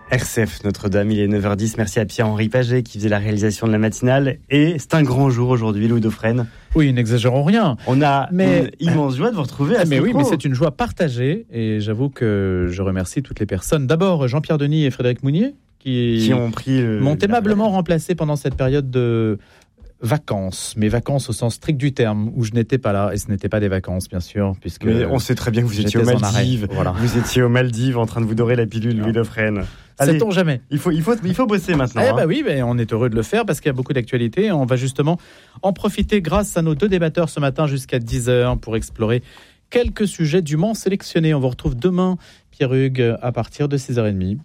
RCF Notre-Dame, il est 9h10. Merci à Pierre-Henri Paget qui faisait la réalisation de la matinale. Et c'est un grand jour aujourd'hui, Louis Dauphren. Oui, n'exagérons rien. On a une immense joie de vous retrouver à ce micro. Oui, mais c'est une joie partagée. Et j'avoue que je remercie toutes les personnes. D'abord, Jean-Pierre Denis et Frédéric Mounier qui m'ont aimablement remplacé pendant cette période de vacances, mais vacances au sens strict du terme, où je n'étais pas là, et ce n'étaient pas des vacances, bien sûr, puisque... Mais on sait très bien que vous étiez aux Maldives, voilà. Vous étiez aux Maldives en train de vous dorer la pilule, Louis Dauphren. Sait-on jamais. Il faut bosser maintenant. Oui, on est heureux de le faire parce qu'il y a beaucoup d'actualités. On va justement en profiter grâce à nos deux débatteurs ce matin jusqu'à 10h pour explorer quelques sujets dûment sélectionnés. On vous retrouve demain, Pierre Hugues, à partir de 6h30.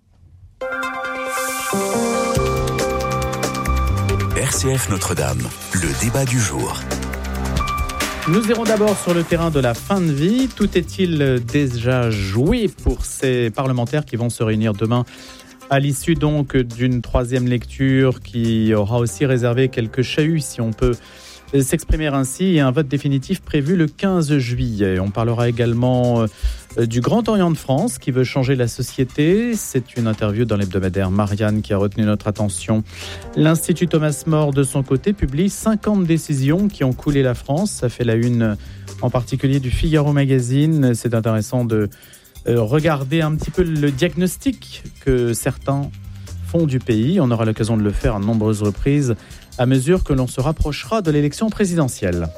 RCF Notre-Dame, le débat du jour. Nous irons d'abord sur le terrain de la fin de vie. Tout est-il déjà joué pour ces parlementaires qui vont se réunir demain à l'issue donc d'une troisième lecture qui aura aussi réservé quelques chahuts, si on peut s'exprimer ainsi, et un vote définitif prévu le 15 juillet. On parlera également du Grand Orient de France qui veut changer la société. C'est une interview dans l'hebdomadaire Marianne qui a retenu notre attention. L'Institut Thomas More, de son côté, publie 50 décisions qui ont coulé la France. Ça fait la une en particulier du Figaro Magazine. C'est intéressant de regarder un petit peu le diagnostic que certains font du pays. On aura l'occasion de le faire à de nombreuses reprises à mesure que l'on se rapprochera de l'élection présidentielle.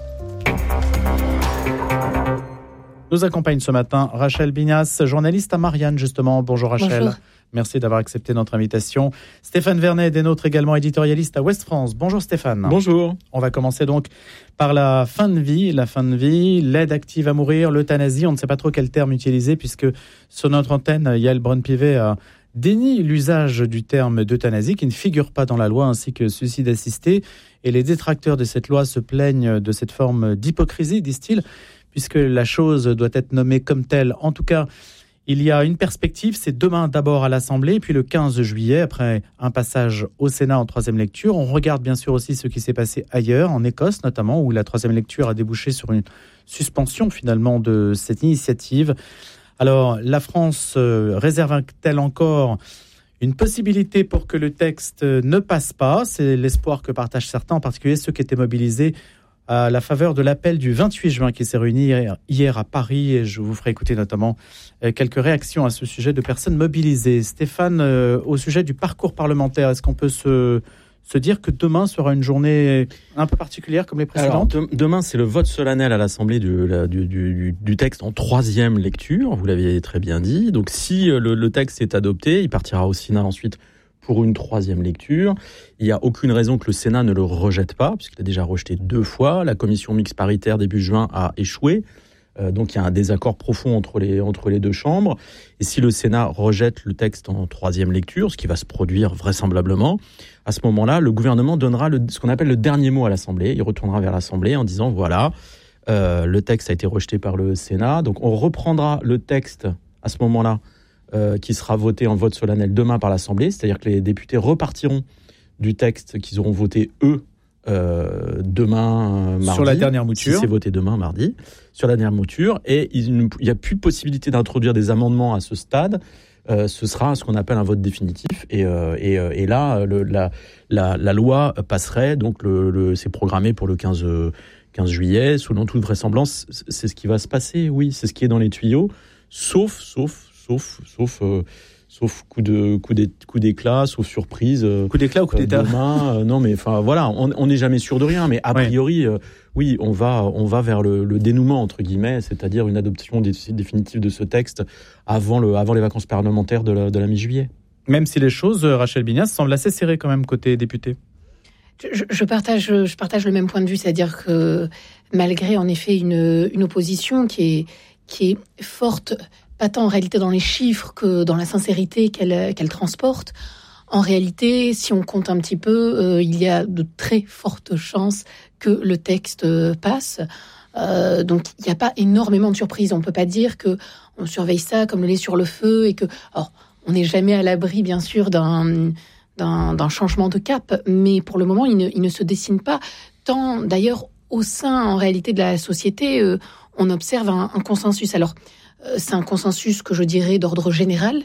Nous accompagne ce matin Rachel Bignas, journaliste à Marianne justement. Bonjour Rachel. Bonjour. Merci d'avoir accepté notre invitation. Stéphane Vernet est notre également éditorialiste à Ouest France. Bonjour Stéphane. Bonjour. On va commencer donc par la fin de vie. La fin de vie, l'aide active à mourir, l'euthanasie. On ne sait pas trop quel terme utiliser puisque sur notre antenne, Yael Braun-Pivet a dénie l'usage du terme d'euthanasie qui ne figure pas dans la loi, ainsi que suicide assisté. Et les détracteurs de cette loi se plaignent de cette forme d'hypocrisie, disent-ils, puisque la chose doit être nommée comme telle. En tout cas, il y a une perspective, c'est demain d'abord à l'Assemblée, puis le 15 juillet, après un passage au Sénat en troisième lecture. On regarde bien sûr aussi ce qui s'est passé ailleurs, en Écosse notamment, où la troisième lecture a débouché sur une suspension finalement de cette initiative. Alors, la France réserve-t-elle encore une possibilité pour que le texte ne passe pas ? C'est l'espoir que partagent certains, en particulier ceux qui étaient mobilisés à la faveur de l'appel du 28 juin qui s'est réuni hier à Paris. Et je vous ferai écouter notamment quelques réactions à ce sujet de personnes mobilisées. Stéphane, au sujet du parcours parlementaire, est-ce qu'on peut se dire que demain sera une journée un peu particulière comme les précédentes ? Alors, demain, c'est le vote solennel à l'Assemblée du texte en troisième lecture, vous l'aviez très bien dit. Donc si le texte est adopté, il partira au Sénat ensuite pour une troisième lecture. Il n'y a aucune raison que le Sénat ne le rejette pas, puisqu'il a déjà rejeté 2 fois. La commission mixte paritaire début juin a échoué. Donc il y a un désaccord profond entre les deux chambres. Et si le Sénat rejette le texte en troisième lecture, ce qui va se produire vraisemblablement, à ce moment-là, le gouvernement donnera ce qu'on appelle le dernier mot à l'Assemblée. Il retournera vers l'Assemblée en disant voilà, le texte a été rejeté par le Sénat. Donc on reprendra le texte à ce moment-là qui sera voté en vote solennel demain par l'Assemblée. C'est-à-dire que les députés repartiront du texte qu'ils auront voté eux demain mardi. Sur la dernière mouture. Si c'est voté demain mardi, sur la dernière mouture. Et il n'y a plus possibilité d'introduire des amendements à ce stade. Ce sera ce qu'on appelle un vote définitif. Et là, la loi passerait. Donc c'est programmé pour le 15 juillet. Selon toute vraisemblance, c'est ce qui va se passer. Oui, c'est ce qui est dans les tuyaux. Sauf coup d'éclat, sauf surprise. Coup d'éclat ou coup d'état demain, non, mais enfin voilà, on n'est jamais sûr de rien, mais a priori, oui, on va vers le dénouement entre guillemets, c'est-à-dire une adoption définitive de ce texte avant les vacances parlementaires de la mi-juillet. Même si les choses, Rachel Bignas, semblent assez serrées quand même côté député. Je partage le même point de vue, c'est-à-dire que malgré en effet une opposition qui est forte, pas tant en réalité dans les chiffres que dans la sincérité qu'elle transporte. En réalité, si on compte un petit peu, il y a de très fortes chances que le texte passe. Donc, il n'y a pas énormément de surprises. On ne peut pas dire qu'on surveille ça comme le lait sur le feu et que... Alors, on n'est jamais à l'abri, bien sûr, d'un changement de cap, mais pour le moment, il ne se dessine pas. Tant, d'ailleurs, au sein, en réalité, de la société, on observe un consensus. Alors, c'est un consensus que je dirais d'ordre général,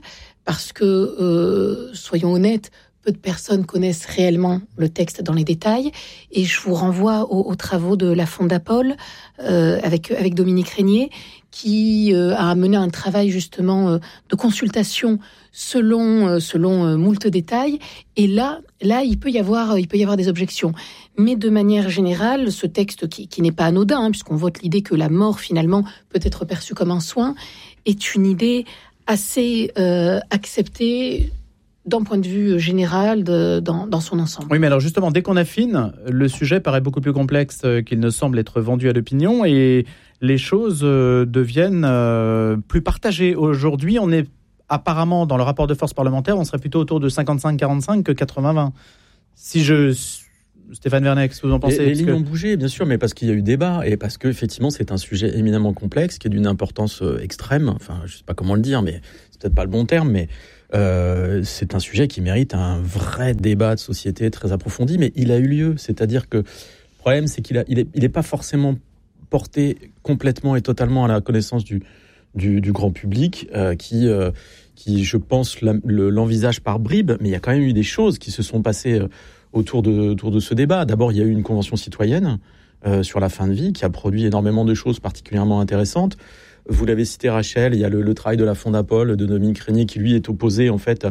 parce que, soyons honnêtes, peu de personnes connaissent réellement le texte dans les détails. Et je vous renvoie aux travaux de la Fondapol avec Dominique Régnier, qui a mené un travail justement de consultation selon moult détails. Et là, il peut y avoir des objections. Mais de manière générale, ce texte qui n'est pas anodin, puisqu'on vote l'idée que la mort finalement peut être perçue comme un soin, est une idée assez acceptée d'un point de vue général dans son ensemble. Oui, mais alors justement, dès qu'on affine, le sujet paraît beaucoup plus complexe qu'il ne semble être vendu à l'opinion et les choses deviennent plus partagées. Aujourd'hui, on est apparemment, dans le rapport de force parlementaire, on serait plutôt autour de 55-45 que 80-20. Stéphane Vernet, qu'est-ce que vous en pensez? Les lignes ont bougé, bien sûr, mais parce qu'il y a eu débat et parce qu'effectivement, c'est un sujet éminemment complexe qui est d'une importance extrême. Enfin, je ne sais pas comment le dire, mais c'est peut-être pas le bon terme, mais c'est un sujet qui mérite un vrai débat de société très approfondi, mais il a eu lieu. C'est-à-dire que le problème, c'est qu'il est pas forcément porté complètement et totalement à la connaissance du grand public, qui, je pense, l'envisage par bribes, mais il y a quand même eu des choses qui se sont passées autour de ce débat. D'abord, il y a eu une convention citoyenne sur la fin de vie qui a produit énormément de choses particulièrement intéressantes. Vous l'avez cité, Rachel, il y a le travail de la Fondapol, de Dominique Régnier, qui lui est opposé en fait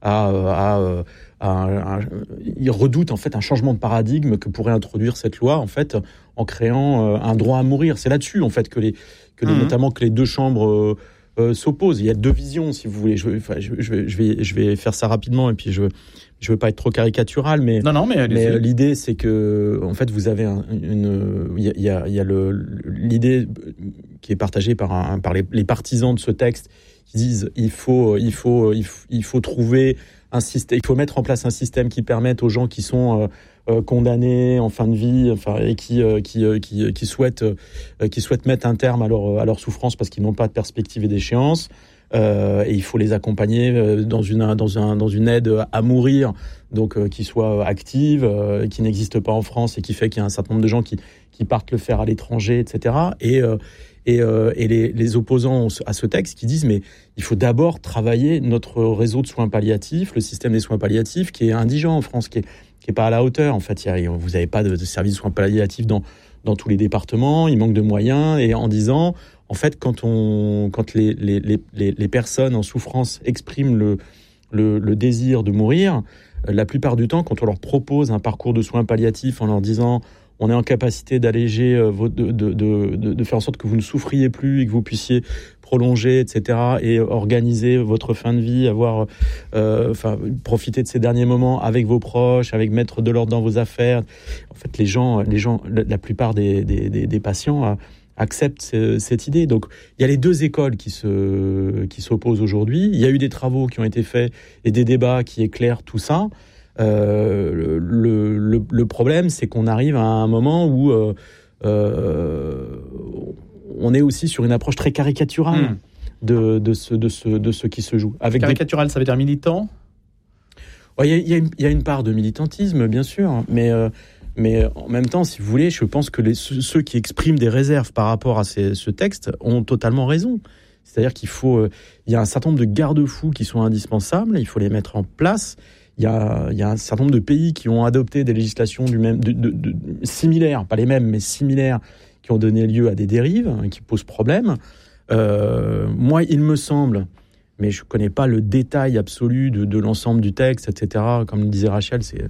il redoute en fait un changement de paradigme que pourrait introduire cette loi en fait en créant un droit à mourir. C'est là-dessus en fait notamment que les deux chambres s'opposent. Il y a deux visions, si vous voulez. Je vais faire ça rapidement et puis je veux pas être trop caricatural, mais l'idée c'est que en fait vous avez l'idée qui est partagée par les partisans de ce texte qui disent il faut trouver un système, il faut mettre en place un système qui permette aux gens qui sont condamnés en fin de vie, et qui souhaitent mettre un terme à leur souffrance parce qu'ils n'ont pas de perspective et d'échéance. Et il faut les accompagner dans une aide à mourir, donc qui soit active, qui n'existe pas en France et qui fait qu'il y a un certain nombre de gens qui partent le faire à l'étranger, etc. Et les opposants à ce texte qui disent mais il faut d'abord travailler notre réseau de soins palliatifs, le système des soins palliatifs qui est indigent en France, qui est pas à la hauteur. En fait, vous n'avez pas de service de soins palliatifs dans tous les départements, il manque de moyens, et en disant en fait, quand les personnes en souffrance expriment le désir de mourir, la plupart du temps, quand on leur propose un parcours de soins palliatifs en leur disant on est en capacité d'alléger, de faire en sorte que vous ne souffriez plus et que vous puissiez prolonger, etc., et organiser votre fin de vie, profiter de ces derniers moments avec vos proches, avec mettre de l'ordre dans vos affaires. En fait, les gens, la plupart des patients acceptent cette idée. Donc, il y a les deux écoles qui s'opposent aujourd'hui. Il y a eu des travaux qui ont été faits et des débats qui éclairent tout ça. Le problème, c'est qu'on arrive à un moment où on est aussi sur une approche très caricaturale de ce qui se joue. Caricatural, ça veut dire militant ? Il y a une part de militantisme, bien sûr, mais en même temps, si vous voulez, je pense que ceux qui expriment des réserves par rapport à ce texte ont totalement raison. C'est-à-dire il y a un certain nombre de garde-fous qui sont indispensables, il faut les mettre en place. Il y a un certain nombre de pays qui ont adopté des législations similaires, pas les mêmes, mais similaires, qui ont donné lieu à des dérives, qui posent problème. Moi, il me semble, mais je ne connais pas le détail absolu de l'ensemble du texte, etc. Comme le disait Rachel, c'est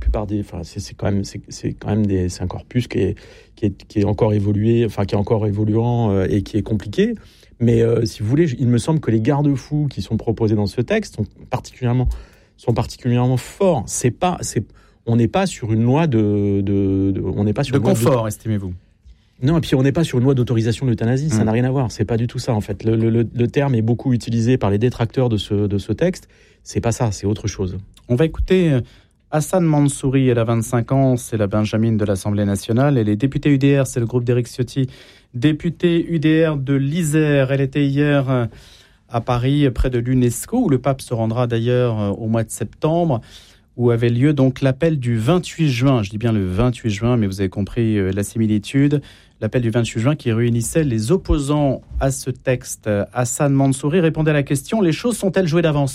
un corpus qui est encore évolué, qui est encore évoluant et qui est compliqué. Mais si vous voulez, il me semble que les garde-fous qui sont proposés dans ce texte sont particulièrement forts. On n'est pas sur une loi de confort, estimez-vous? Non, et puis on n'est pas sur une loi d'autorisation de l'euthanasie, ça n'a rien à voir. C'est pas du tout ça en fait. Le terme est beaucoup utilisé par les détracteurs de ce texte. C'est pas ça, c'est autre chose. On va écouter Hassan Mansouri. Elle a 25 ans, c'est la Benjamine de l'Assemblée nationale. Elle est députée UDR, c'est le groupe d'Éric Ciotti, députée UDR de l'Isère. Elle était hier à Paris, près de l'UNESCO, où le pape se rendra d'ailleurs au mois de septembre, où avait lieu donc l'appel du 28 juin. Je dis bien le 28 juin, mais vous avez compris la similitude. L'appel du 28 juin qui réunissait les opposants à ce texte. Hassan Mansouri répondait à la question « Les choses sont-elles jouées d'avance ?»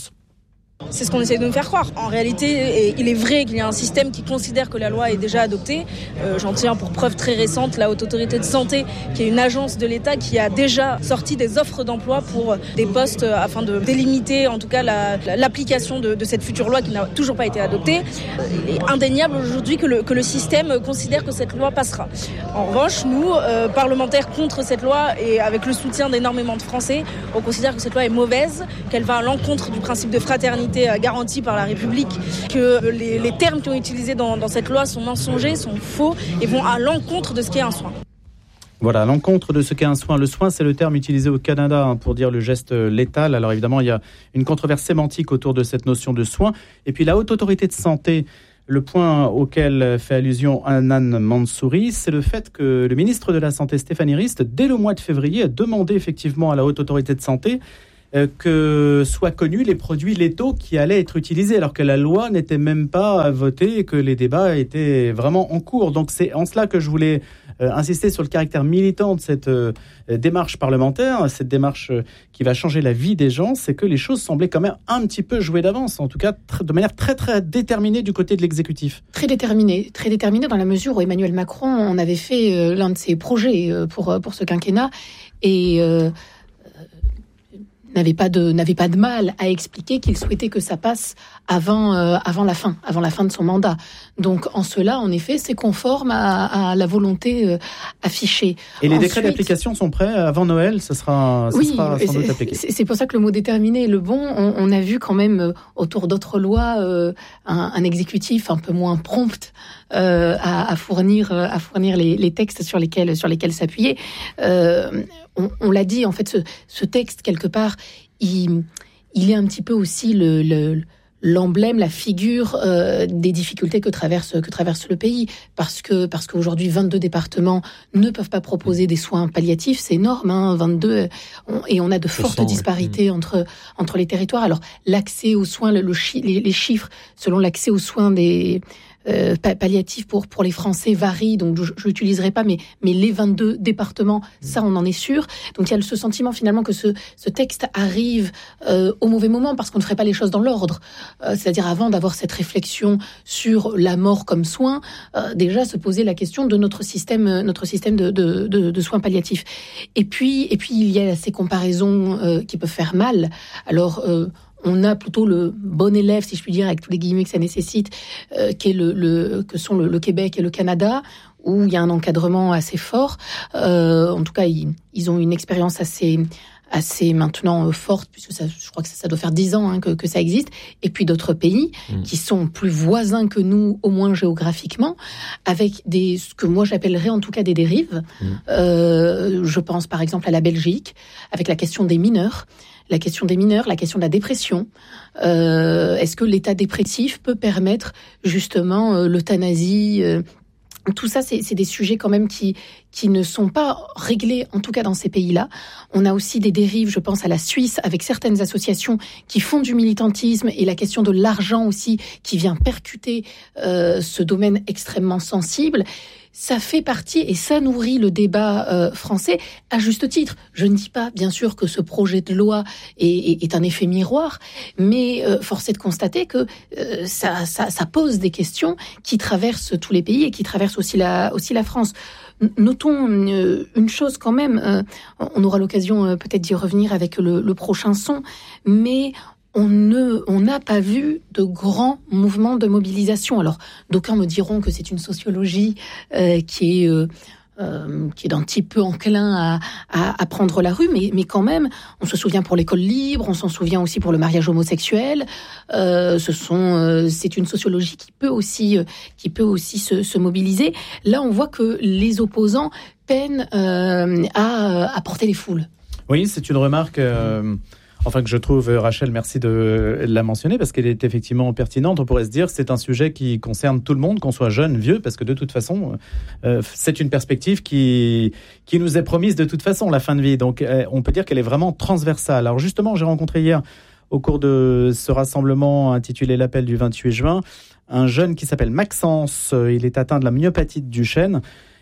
C'est ce qu'on essaie de nous faire croire. En réalité, il est vrai qu'il y a un système qui considère que la loi est déjà adoptée. J'en tiens pour preuve très récente la Haute Autorité de Santé, qui est une agence de l'État qui a déjà sorti des offres d'emploi pour des postes afin de délimiter en tout cas l'application de cette future loi qui n'a toujours pas été adoptée. Il est indéniable aujourd'hui que le système considère que cette loi passera. En revanche, nous, parlementaires contre cette loi et avec le soutien d'énormément de Français, on considère que cette loi est mauvaise, qu'elle va à l'encontre du principe de fraternité garantie par la République, que les termes qui ont été utilisés dans cette loi sont mensongers, sont faux et vont à l'encontre de ce qu'est un soin. Voilà, à l'encontre de ce qu'est un soin. Le soin, c'est le terme utilisé au Canada pour dire le geste létal. Alors évidemment, il y a une controverse sémantique autour de cette notion de soin. Et puis la Haute Autorité de Santé, le point auquel fait allusion Hanan Mansouri, c'est le fait que le ministre de la Santé, Stéphanie Rist, dès le mois de février, a demandé effectivement à la Haute Autorité de Santé que soient connus les produits létaux qui allaient être utilisés, alors que la loi n'était même pas votée et que les débats étaient vraiment en cours. Donc c'est en cela que je voulais insister sur le caractère militant de cette démarche parlementaire, cette démarche qui va changer la vie des gens, c'est que les choses semblaient quand même un petit peu jouées d'avance, en tout cas de manière très très déterminée du côté de l'exécutif. Très déterminée dans la mesure où Emmanuel Macron en avait fait l'un de ses projets pour ce quinquennat et n'avait pas de mal à expliquer qu'il souhaitait que ça passe avant la fin de son mandat. Donc en cela, en effet, c'est conforme à la volonté affichée. Et les décrets d'application sont prêts avant Noël, ce sera sans doute appliqué. C'est pour ça que le mot déterminé est le bon. On a vu quand même autour d'autres lois un exécutif un peu moins prompt à fournir les textes sur lesquels s'appuyer. On l'a dit, en fait, ce texte, quelque part, il est un petit peu aussi l'emblème, la figure des difficultés que traverse le pays. Parce qu'aujourd'hui, 22 départements ne peuvent pas proposer des soins palliatifs. C'est énorme, 22. Et on a de fortes disparités entre les territoires. Alors, l'accès aux soins, les chiffres, selon l'accès aux soins des palliatifs pour les Français varient, donc je l'utiliserai pas, mais les 22 départements, ça on en est sûr. Donc il y a ce sentiment finalement que ce texte arrive au mauvais moment parce qu'on ne ferait pas les choses dans l'ordre. C'est-à-dire avant d'avoir cette réflexion sur la mort comme soin, déjà se poser la question de notre système de soins palliatifs. Et puis il y a ces comparaisons qui peuvent faire mal. Alors on a plutôt le bon élève, si je puis dire, avec tous les guillemets que ça nécessite, que sont le Québec et le Canada, où il y a un encadrement assez fort. En tout cas, ils ont une expérience assez maintenant forte, puisque je crois que ça doit faire 10 ans que ça existe. Et puis d'autres pays qui sont plus voisins que nous, au moins géographiquement, avec ce que moi j'appellerais en tout cas des dérives. Je pense par exemple à la Belgique, avec la question des mineurs. La question de la dépression. Est-ce que l'état dépressif peut permettre justement l'euthanasie tout ça, c'est des sujets quand même qui ne sont pas réglés, en tout cas dans ces pays-là. On a aussi des dérives, je pense à la Suisse, avec certaines associations qui font du militantisme et la question de l'argent aussi qui vient percuter ce domaine extrêmement sensible. Ça fait partie et ça nourrit le débat français à juste titre. Je ne dis pas, bien sûr, que ce projet de loi est un effet miroir, mais force est de constater que ça pose des questions qui traversent tous les pays et qui traversent aussi la France. Notons une chose quand même, on aura l'occasion peut-être d'y revenir avec le prochain son, mais on n'a pas vu de grands mouvements de mobilisation. Alors, d'aucuns me diront que c'est une sociologie qui est d'un petit peu enclin à prendre la rue, mais quand même, on se souvient pour l'école libre, on s'en souvient aussi pour le mariage homosexuel. C'est une sociologie qui peut aussi se mobiliser. Là, on voit que les opposants peinent à porter les foules. Oui, c'est une remarque. Que je trouve, Rachel, merci de la mentionner parce qu'elle est effectivement pertinente. On pourrait se dire que c'est un sujet qui concerne tout le monde, qu'on soit jeune, vieux, parce que de toute façon, c'est une perspective qui nous est promise de toute façon, la fin de vie. Donc, on peut dire qu'elle est vraiment transversale. Alors justement, j'ai rencontré hier, au cours de ce rassemblement intitulé L'appel du 28 juin, un jeune qui s'appelle Maxence. Il est atteint de la myopathie de Duchenne.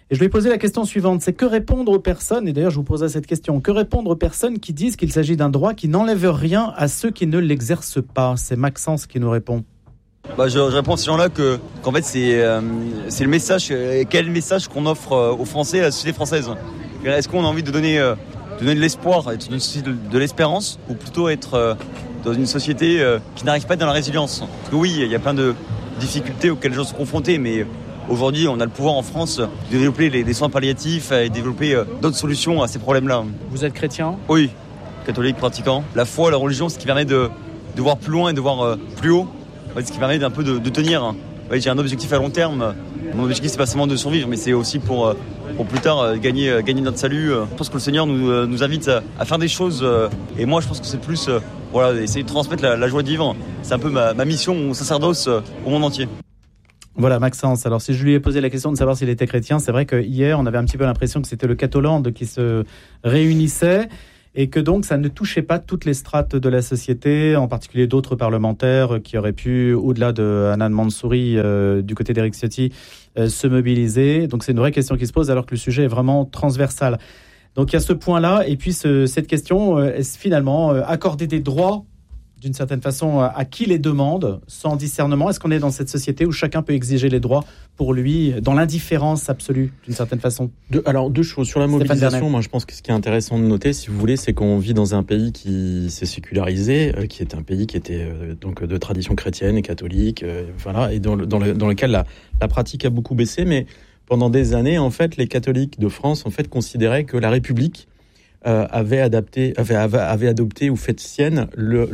Et je lui ai posé la question suivante, c'est que répondre aux personnes, et d'ailleurs je vous poserai cette question, que répondre aux personnes qui disent qu'il s'agit d'un droit qui n'enlève rien à ceux qui ne l'exercent pas? C'est Maxence qui nous répond. Je réponds à ces gens-là qu'en fait c'est le message, quel message qu'on offre aux Français, à la société française. Est-ce qu'on a envie de donner de l'espoir, être dans une société de l'espérance, ou plutôt être dans une société qui n'arrive pas dans la résilience? Parce que oui, il y a plein de difficultés auxquelles les gens sont confrontés, mais aujourd'hui on a le pouvoir en France de développer les soins palliatifs et développer d'autres solutions à ces problèmes-là. Vous êtes chrétien? Oui, catholique, pratiquant. La foi, la religion, c'est ce qui permet de voir plus loin et de voir plus haut. C'est ce qui permet un peu de tenir. J'ai un objectif à long terme. Mon objectif, c'est pas seulement de survivre, mais c'est aussi pour plus tard gagner notre salut. Je pense que le Seigneur nous invite à faire des choses. Et moi, je pense que c'est plus essayer de transmettre la joie de vivre. C'est un peu ma mission, mon sacerdoce au monde entier. Voilà Maxence, alors si je lui ai posé la question de savoir s'il était chrétien, c'est vrai que hier on avait un petit peu l'impression que c'était le Catholand qui se réunissait et que donc ça ne touchait pas toutes les strates de la société, en particulier d'autres parlementaires qui auraient pu, au-delà de Hanan Mansouri, du côté d'Éric Ciotti, se mobiliser. Donc c'est une vraie question qui se pose alors que le sujet est vraiment transversal. Donc il y a ce point-là et puis cette question, est-ce finalement accorder des droits d'une certaine façon, à qui les demande, sans discernement? Est-ce qu'on est dans cette société où chacun peut exiger les droits pour lui, dans l'indifférence absolue, d'une certaine façon? Deux choses. Sur la mobilisation, moi je pense que ce qui est intéressant de noter, si vous voulez, c'est qu'on vit dans un pays qui s'est sécularisé, qui est un pays qui était donc de tradition chrétienne et catholique, et dans lequel la pratique a beaucoup baissé, mais pendant des années, en fait, les catholiques de France, en fait, considéraient que la République avait adopté ou fait sienne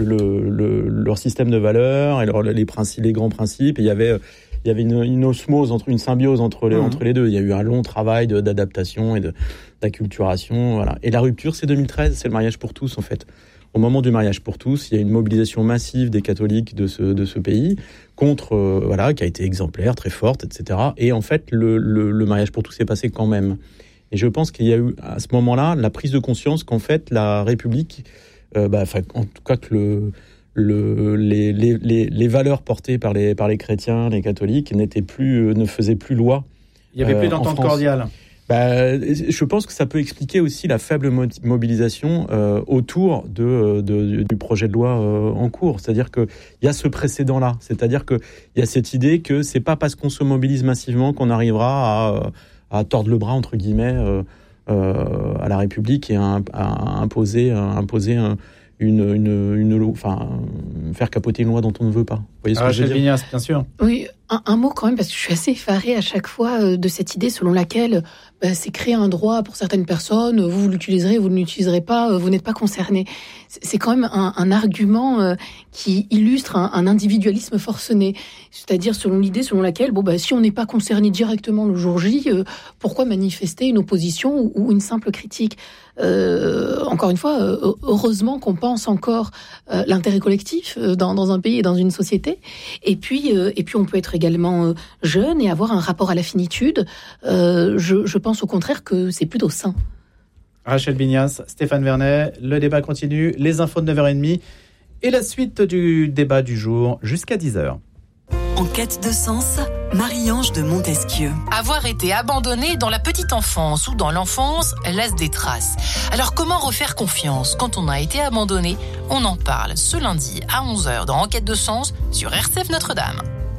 leur système de valeurs et les grands principes. Et il y avait une osmose, une symbiose entre les deux. Il y a eu un long travail d'adaptation et d'acculturation. Voilà. Et la rupture, c'est 2013, c'est le mariage pour tous, en fait. Au moment du mariage pour tous, il y a une mobilisation massive des catholiques de ce pays contre, qui a été exemplaire, très forte, etc. Et en fait, le mariage pour tous s'est passé quand même. Et je pense qu'il y a eu, à ce moment-là, la prise de conscience qu'en fait, la République, en tout cas que les valeurs portées par les chrétiens, les catholiques, ne faisaient plus loi. Il n'y avait plus d'entente cordiale. Je pense que ça peut expliquer aussi la faible mobilisation autour du projet de loi en cours. C'est-à-dire qu'il y a ce précédent-là. C'est-à-dire qu'il y a cette idée que c'est pas parce qu'on se mobilise massivement qu'on arrivera à tordre le bras, entre guillemets, à la République et à imposer une loi, faire capoter une loi dont on ne veut pas. Vous voyez ce que je veux dire ? Vignas, bien sûr. Oui, un mot quand même, parce que je suis assez effarée à chaque fois de cette idée selon laquelle c'est créer un droit pour certaines personnes, vous l'utiliserez, vous ne l'utiliserez pas, vous n'êtes pas concerné. C'est quand même un argument qui illustre un individualisme forcené. C'est-à-dire selon l'idée selon laquelle, si on n'est pas concerné directement le jour J, pourquoi manifester une opposition ou une simple critique ? Encore une fois, heureusement qu'on pense encore l'intérêt collectif dans un pays et dans une société. Et puis on peut être également jeune et avoir un rapport à la finitude. Je pense au contraire que c'est plutôt sain. Rachel Vignas, Stéphane Vernet, le débat continue, les infos de 9h30 et la suite du débat du jour jusqu'à 10h. En quête de sens, Marie-Ange de Montesquieu. Avoir été abandonné dans la petite enfance ou dans l'enfance laisse des traces. Alors comment refaire confiance quand on a été abandonné ? On en parle ce lundi à 11h dans En quête de sens sur RCF Notre-Dame.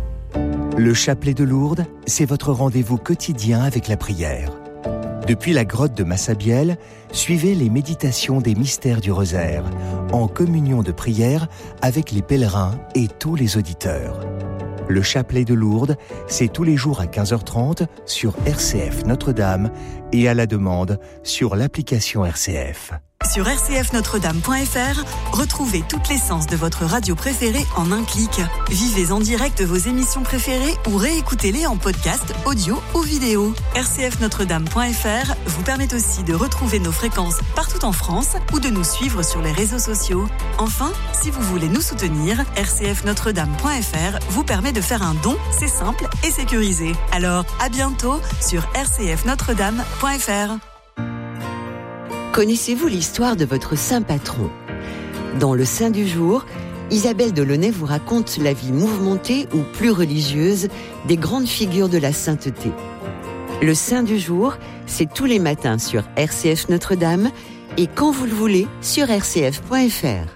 Le chapelet de Lourdes, c'est votre rendez-vous quotidien avec la prière. Depuis la grotte de Massabielle, suivez les méditations des mystères du rosaire, en communion de prière avec les pèlerins et tous les auditeurs. Le chapelet de Lourdes, c'est tous les jours à 15h30 sur RCF Notre-Dame et à la demande sur l'application RCF. Sur rcfnotredame.fr, retrouvez toute l'essence de votre radio préférée en un clic. Vivez en direct vos émissions préférées ou réécoutez-les en podcast, audio ou vidéo. rcfnotredame.fr vous permet aussi de retrouver nos fréquences partout en France ou de nous suivre sur les réseaux sociaux. Enfin, si vous voulez nous soutenir, rcfnotredame.fr vous permet de faire un don, c'est simple et sécurisé. Alors, à bientôt sur rcfnotredame.fr. Connaissez-vous l'histoire de votre saint patron ? Dans le Saint du jour, Isabelle Delaunay vous raconte la vie mouvementée ou plus religieuse des grandes figures de la sainteté. Le Saint du jour, c'est tous les matins sur RCF Notre-Dame et quand vous le voulez sur rcf.fr.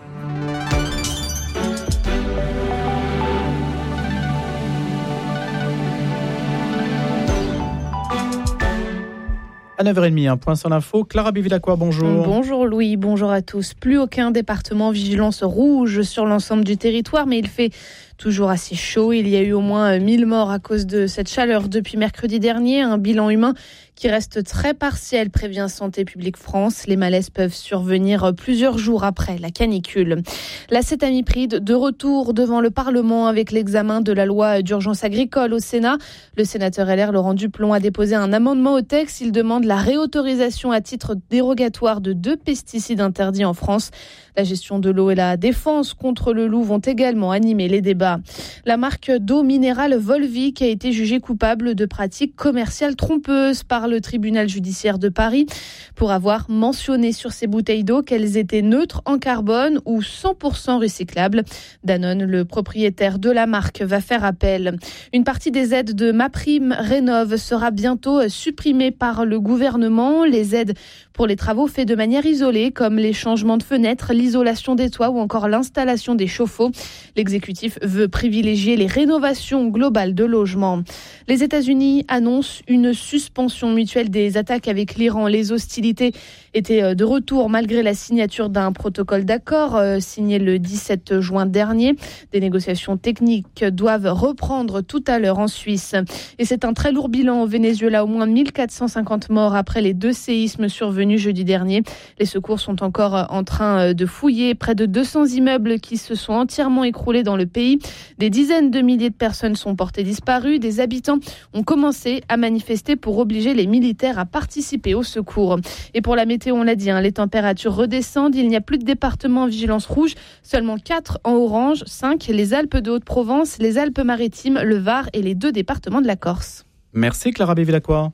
À 9h30, un point sur l'info. Clara Bivilacqua, bonjour. Bonjour Louis, bonjour à tous. Plus aucun département vigilance rouge sur l'ensemble du territoire, mais il fait toujours assez chaud. Il y a eu au moins 1000 morts à cause de cette chaleur depuis mercredi dernier. Un bilan humain qui reste très partiel, prévient Santé publique France. Les malaises peuvent survenir plusieurs jours après la canicule. La Cétamipride de retour devant le Parlement avec l'examen de la loi d'urgence agricole au Sénat. Le sénateur LR Laurent Duplon a déposé un amendement au texte. Il demande la réautorisation à titre dérogatoire de 2 pesticides interdits en France. La gestion de l'eau et la défense contre le loup vont également animer les débats. La marque d'eau minérale Volvic a été jugée coupable de pratiques commerciales trompeuses par le tribunal judiciaire de Paris pour avoir mentionné sur ses bouteilles d'eau qu'elles étaient neutres en carbone ou 100% recyclables. Danone, le propriétaire de la marque, va faire appel. Une partie des aides de MaPrimeRénov' sera bientôt supprimée par le gouvernement. Les aides pour les travaux faits de manière isolée, comme les changements de fenêtres, l'isolation des toits ou encore l'installation des chauffe-eau. L'exécutif veut privilégier les rénovations globales de logements. Les États-Unis annoncent une suspension mutuelle des attaques avec l'Iran. Les hostilités étaient de retour malgré la signature d'un protocole d'accord signé le 17 juin dernier. Des négociations techniques doivent reprendre tout à l'heure en Suisse. Et c'est un très lourd bilan au Venezuela, au moins 1450 morts après les 2 séismes survenus jeudi dernier. Les secours sont encore en train de fouiller près de 200 immeubles qui se sont entièrement écroulés dans le pays. Des dizaines de milliers de personnes sont portées disparues. Des habitants ont commencé à manifester pour obliger les militaires à participer au secours. Et pour la météo, on l'a dit, les températures redescendent. Il n'y a plus de départements en vigilance rouge, seulement 4 en orange, 5 les Alpes de Haute-Provence, les Alpes-Maritimes, le Var et les 2 départements de la Corse. Merci Clara Bivilacqua.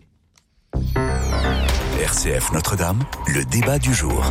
RCF Notre-Dame, le débat du jour.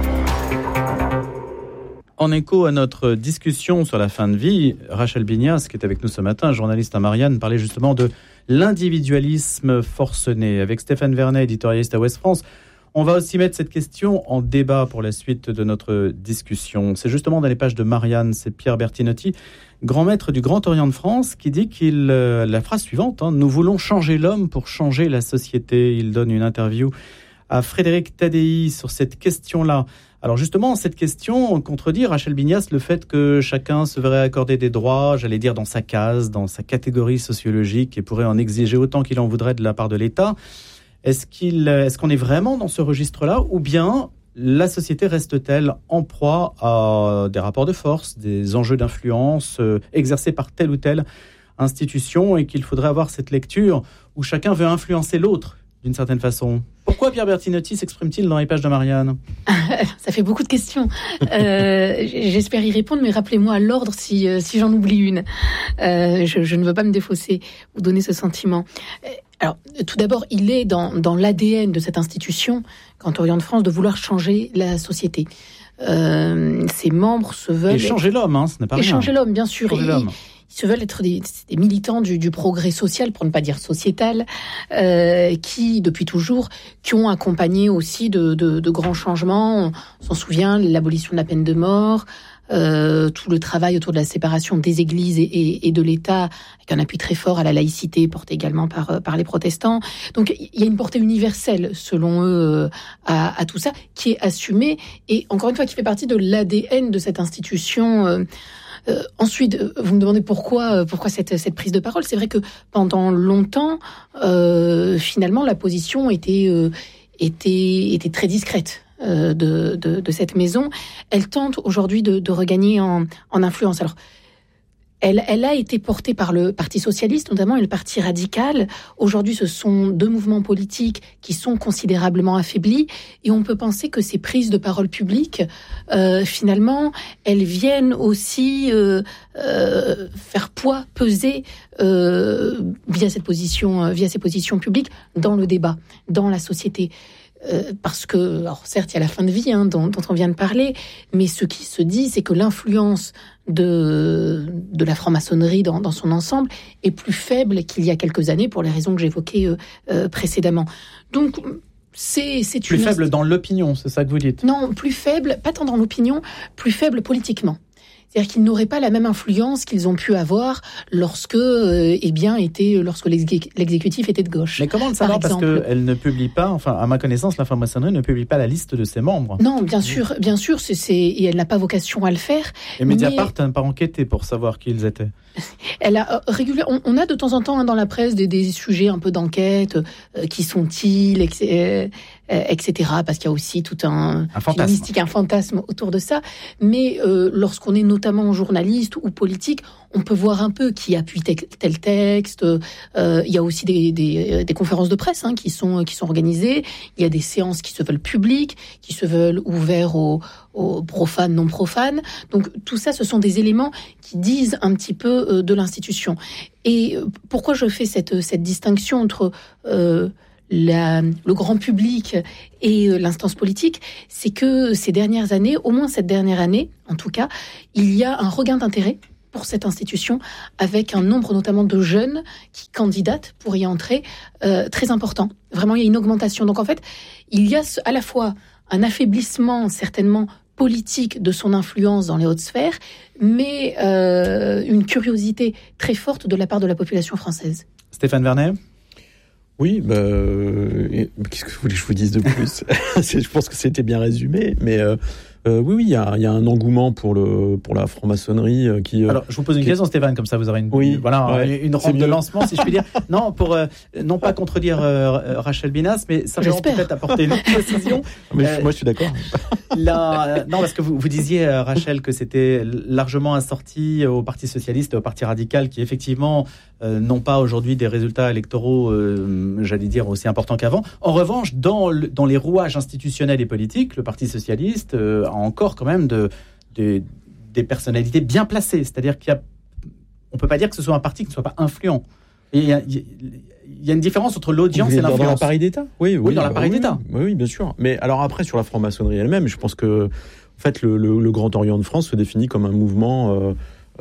En écho à notre discussion sur la fin de vie, Rachel Bignas, qui est avec nous ce matin, journaliste à Marianne, parlait justement de l'individualisme forcené. Avec Stéphane Vernet, éditorialiste à Ouest France, on va aussi mettre cette question en débat pour la suite de notre discussion. C'est justement dans les pages de Marianne, c'est Pierre Bertinotti, grand maître du Grand Orient de France, qui dit la phrase suivante, nous voulons changer l'homme pour changer la société. Il donne une interview à Frédéric Tadei sur cette question-là. Alors justement, cette question contredit, Rachel Bignas, le fait que chacun se verrait accorder des droits, j'allais dire dans sa case, dans sa catégorie sociologique, et pourrait en exiger autant qu'il en voudrait de la part de l'État. Est-ce qu'on est vraiment dans ce registre-là, ou bien la société reste-t-elle en proie à des rapports de force, des enjeux d'influence exercés par telle ou telle institution, et qu'il faudrait avoir cette lecture où chacun veut influencer l'autre d'une certaine façon? Pourquoi Pierre Bertinotti s'exprime-t-il dans les pages de Marianne? Ça fait beaucoup de questions. J'espère y répondre, mais rappelez-moi à l'ordre si j'en oublie une. Je ne veux pas me défausser ou donner ce sentiment. Alors, tout d'abord, il est dans l'ADN de cette institution, Grand Orient de France, de vouloir changer la société. Ses membres se veulent... Et changer l'homme, ce n'est pas rien. Et changer l'homme, bien sûr. Ils se veulent être des militants du progrès social, pour ne pas dire sociétal, qui, depuis toujours, qui ont accompagné aussi de grands changements. On s'en souvient, l'abolition de la peine de mort, tout le travail autour de la séparation des églises et de l'État, avec un appui très fort à la laïcité, porté également par les protestants. Donc, il y a une portée universelle, selon eux, à tout ça, qui est assumée, et encore une fois, qui fait partie de l'ADN de cette institution. Ensuite, vous me demandez pourquoi cette prise de parole. C'est vrai que pendant longtemps, finalement, la position était très discrète de cette maison. Elle tente aujourd'hui de regagner en influence. Alors, elle a été portée par le Parti socialiste, notamment, et le Parti radical. Aujourd'hui, ce sont 2 mouvements politiques qui sont considérablement affaiblis, et on peut penser que ces prises de parole publiques, finalement, elles viennent aussi faire poids, peser via ces positions publiques dans le débat, dans la société. parce que, alors certes, il y a la fin de vie dont on vient de parler, mais ce qui se dit, c'est que l'influence de la franc-maçonnerie dans son ensemble est plus faible qu'il y a quelques années pour les raisons que j'évoquais précédemment. Donc, c'est plus faible dans l'opinion, c'est ça que vous dites? Non, plus faible, pas tant dans l'opinion, plus faible politiquement. C'est-à-dire qu'ils n'auraient pas la même influence qu'ils ont pu avoir lorsque l'exécutif était de gauche. Mais comment le savoir? Parce qu'elle ne publie pas, enfin, à ma connaissance, la franc-maçonnerie ne publie pas la liste de ses membres. Non, bien sûr, et elle n'a pas vocation à le faire. Et Mediapart n'a pas enquêté pour savoir qui ils étaient. Elle a on a de temps en temps dans la presse des sujets un peu d'enquête, qui sont-ils, etc. Parce qu'il y a aussi tout un mystique, un fantasme autour de ça. Mais lorsqu'on est notamment journaliste ou politique, on peut voir un peu qui appuie tel texte. Il y a aussi des conférences de presse qui sont organisées. Il y a des séances qui se veulent publiques, qui se veulent ouvertes aux profanes, non profanes. Donc tout ça, ce sont des éléments qui disent un petit peu de l'institution. Et pourquoi je fais cette distinction entre le grand public et l'instance politique, c'est que ces dernières années, au moins cette dernière année, en tout cas, il y a un regain d'intérêt pour cette institution, avec un nombre notamment de jeunes qui candidatent pour y entrer très important. Vraiment, il y a une augmentation. Donc en fait, il y a à la fois un affaiblissement certainement politique de son influence dans les hautes sphères, mais une curiosité très forte de la part de la population française. Stéphane Vernet ? Oui, qu'est-ce que vous voulez que je vous dise de plus ? Je pense que c'était bien résumé, mais oui, il y a un engouement pour la franc-maçonnerie qui. Alors, je vous pose une question, Stéphane, comme ça vous aurez une rampe de lancement, si je puis dire. Non, pour non pas contredire Rachel Binas, mais simplement peut-être apporter une précision. Mais moi, je suis d'accord. Non, parce que vous disiez, Rachel, que c'était largement assorti au Parti socialiste et au Parti radical, qui effectivement n'ont pas aujourd'hui des résultats électoraux, j'allais dire, aussi importants qu'avant. En revanche, dans les rouages institutionnels et politiques, le Parti socialiste a encore quand même des personnalités bien placées. C'est-à-dire on peut pas dire que ce soit un parti qui ne soit pas influent. Et il y a une différence entre l'audience et l'influence. Dans l'appareil d'État ? Oui, dans l'appareil d'État. Oui, bien sûr. Mais alors après, sur la franc-maçonnerie elle-même, je pense que en fait, le Grand Orient de France se définit comme un mouvement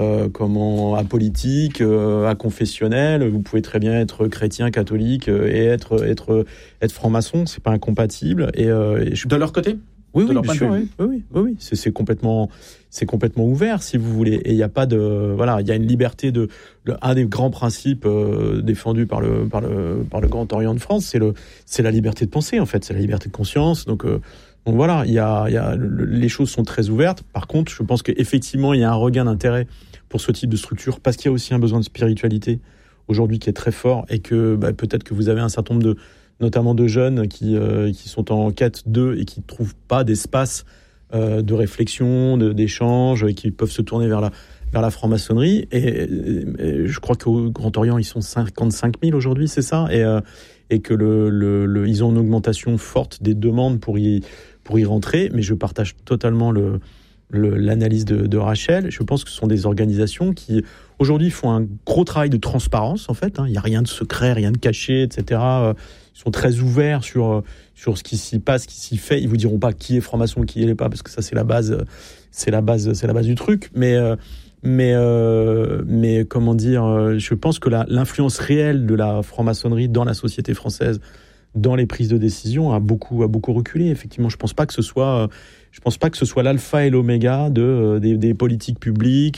apolitique, aconfessionnel. Vous pouvez très bien être chrétien, catholique et être franc-maçon. C'est pas incompatible. De leur côté ? Oui, bien sûr. Oui. C'est complètement ouvert, si vous voulez. Et il n'y a pas il y a une liberté un des grands principes défendus par le Grand Orient de France, c'est la liberté de penser, en fait. C'est la liberté de conscience. Donc voilà, les choses sont très ouvertes. Par contre, je pense qu'effectivement, il y a un regain d'intérêt pour ce type de structure, parce qu'il y a aussi un besoin de spiritualité aujourd'hui qui est très fort, et que peut-être que vous avez un certain nombre notamment de jeunes qui sont en quête d'eux et qui ne trouvent pas d'espace de réflexion, d'échange, et qui peuvent se tourner vers la franc-maçonnerie. Et je crois qu'au Grand Orient, ils sont 55 000 aujourd'hui, c'est ça, et que ils ont une augmentation forte des demandes pour y rentrer. Mais je partage totalement l'analyse de Rachel. Je pense que ce sont des organisations qui aujourd'hui font un gros travail de transparence, en fait. Il n'y a rien de secret, rien de caché, etc. Ils sont très ouverts sur ce qui s'y passe, ce qui s'y fait. Ils vous diront pas qui est franc-maçon, qui n'est pas, parce que ça c'est la base du truc. Mais comment dire, je pense que l'influence réelle de la franc-maçonnerie dans la société française, dans les prises de décision, a beaucoup reculé. Effectivement, je pense pas que ce soit l'alpha et l'oméga des politiques publiques,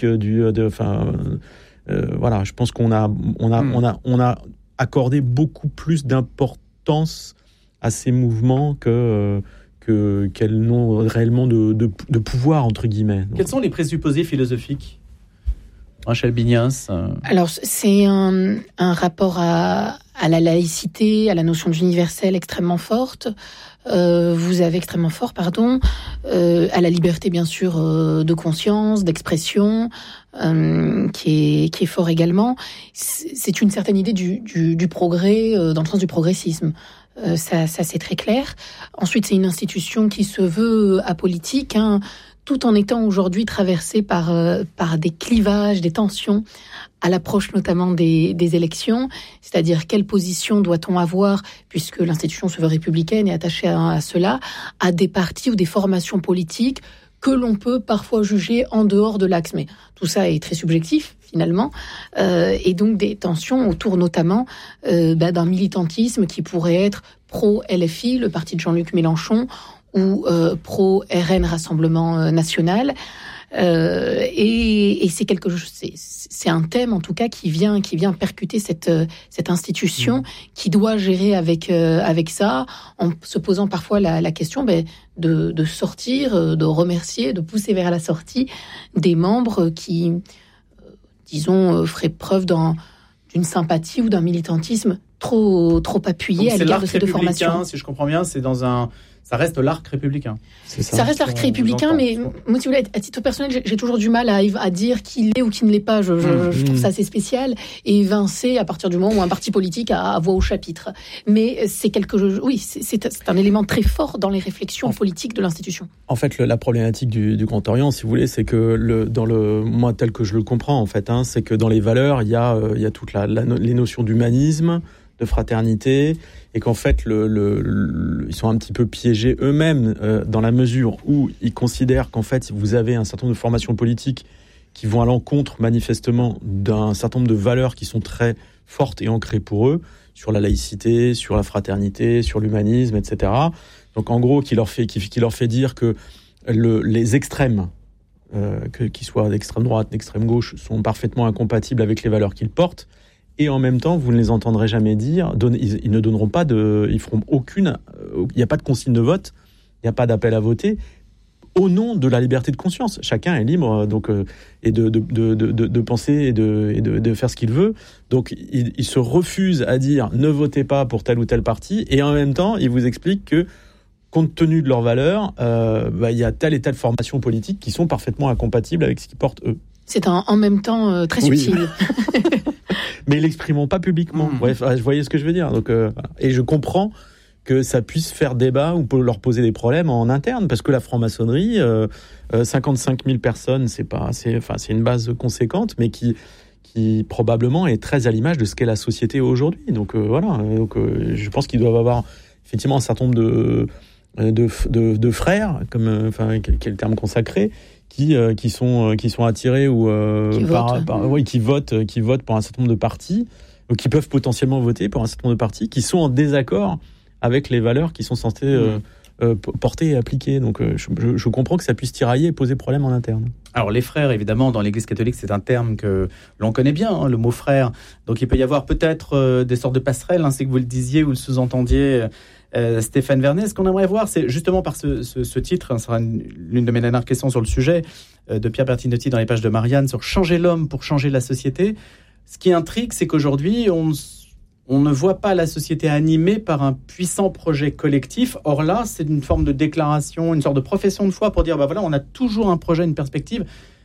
voilà. Je pense qu'on a accordé beaucoup plus d'importance à ces mouvements qu'elles n'ont réellement de pouvoir, entre guillemets. Quels sont les présupposés philosophiques, Rachel Binas? Alors, c'est un rapport à la laïcité, à la notion d'universel extrêmement forte. Vous avez extrêmement fort, à la liberté, bien sûr, de conscience, d'expression, qui est fort également. C'est une certaine idée du progrès, dans le sens du progressisme. Ça c'est très clair. Ensuite, c'est une institution qui se veut apolitique, tout en étant aujourd'hui traversé par des clivages, des tensions, à l'approche notamment des élections, c'est-à-dire quelle position doit-on avoir, puisque l'institution se veut républicaine et attachée à cela, à des partis ou des formations politiques que l'on peut parfois juger en dehors de l'axe. Mais tout ça est très subjectif, finalement, et donc des tensions autour notamment d'un militantisme qui pourrait être pro-LFI, le parti de Jean-Luc Mélenchon, ou pro-RN, Rassemblement National. Et c'est un thème en tout cas qui vient percuter cette institution qui doit gérer avec ça, en se posant parfois la question de sortir, de remercier, de pousser vers la sortie des membres qui, disons, feraient preuve d'une sympathie ou d'un militantisme trop appuyé à l'égard de ces deux formations. Si je comprends bien, ça reste l'arc républicain. Ça reste l'arc républicain, mais moi, si vous voulez, à titre personnel, j'ai toujours du mal à dire qui l'est ou qui ne l'est pas. Je trouve ça assez spécial et évincé à partir du moment où un parti politique a voix au chapitre. Mais c'est c'est un élément très fort dans les réflexions politiques de l'institution. En fait, la problématique du Grand Orient, si vous voulez, c'est que moi, tel que je le comprends, en fait, c'est que dans les valeurs, il y a toutes les notions d'humanisme, de fraternité, et qu'en fait ils sont un petit peu piégés eux-mêmes dans la mesure où ils considèrent qu'en fait vous avez un certain nombre de formations politiques qui vont à l'encontre manifestement d'un certain nombre de valeurs qui sont très fortes et ancrées pour eux, sur la laïcité, sur la fraternité, sur l'humanisme, etc. Donc en gros qui leur fait dire que les extrêmes, qu'ils soient d'extrême droite, d'extrême gauche, sont parfaitement incompatibles avec les valeurs qu'ils portent. Et en même temps, vous ne les entendrez jamais dire, ils ne donneront pas ils feront aucune, il n'y a pas de consigne de vote, il n'y a pas d'appel à voter, au nom de la liberté de conscience. Chacun est libre, donc, et de penser et de faire ce qu'il veut. Donc, ils se refusent à dire ne votez pas pour tel ou tel parti, et en même temps, ils vous expliquent que, compte tenu de leurs valeurs, il y a telle et telle formation politique qui sont parfaitement incompatibles avec ce qu'ils portent eux. C'est en même temps très subtil. Mais ils l'exprimeront pas publiquement. Bref, vous voyez ce que je veux dire. Donc, et je comprends que ça puisse faire débat ou leur poser des problèmes en interne, parce que la franc-maçonnerie, 55 000 personnes, c'est une base conséquente, mais qui probablement est très à l'image de ce qu'est la société aujourd'hui. Donc voilà. Donc je pense qu'ils doivent avoir effectivement un certain nombre de frères, quel est le terme consacré, qui sont attirés ou qui votent pour un certain nombre de partis, ou qui peuvent potentiellement voter pour un certain nombre de partis qui sont en désaccord avec les valeurs qui sont censées porter et appliquer. Donc je comprends que ça puisse tirailler et poser problème en interne. Alors les frères, évidemment, dans l'Église catholique, c'est un terme que l'on connaît bien, le mot frère. Donc il peut y avoir peut-être des sortes de passerelles, c'est que vous le disiez ou le sous-entendiez, Stéphane Vernet. Ce qu'on aimerait voir, c'est justement par ce titre, ça sera l'une de mes dernières questions sur le sujet, de Pierre Bertinotti dans les pages de Marianne, sur changer l'homme pour changer la société. Ce qui intrigue, c'est qu'aujourd'hui, on ne voit pas la société animée par un puissant projet collectif. Or là, c'est une forme de déclaration, une sorte de profession de foi pour dire, on a toujours un projet, une perspective.